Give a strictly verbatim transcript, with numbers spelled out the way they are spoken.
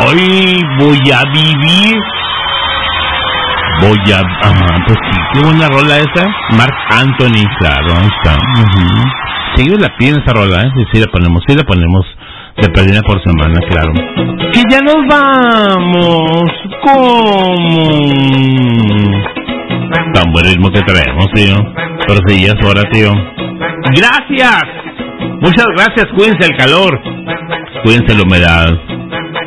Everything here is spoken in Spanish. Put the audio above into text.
Hoy voy a vivir. Voy a... Ajá, pues sí, qué buena rola esa. Marc Anthony, claro, ahí está. Uh-huh. Seguido la piden esa rola, ¿eh? Sí, sí la ponemos, sí la ponemos de perdida por semana, claro. Que ya nos vamos. ¿Cómo? Tan buen ritmo que traemos, tío. Pero sí, ya es hora, tío. ¡Gracias! Muchas gracias, cuídense el calor. Cuídense la humedad.